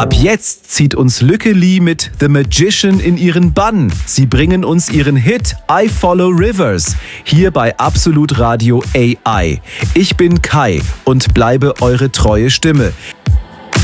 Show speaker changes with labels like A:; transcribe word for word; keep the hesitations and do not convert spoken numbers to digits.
A: Ab jetzt zieht uns Lücke Lee mit The Magician in ihren Bann. Sie bringen uns ihren Hit I Follow Rivers hier bei Absolut Radio A I. Ich bin Kai und bleibe eure treue Stimme.